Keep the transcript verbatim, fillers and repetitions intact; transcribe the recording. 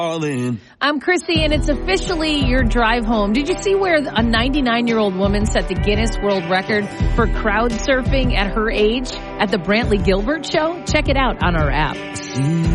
I'm Chrissy, and it's officially your drive home. Did you see where a ninety-nine-year-old woman set the Guinness World Record for crowd surfing at her age at the Brantley Gilbert Show? Check it out on our app.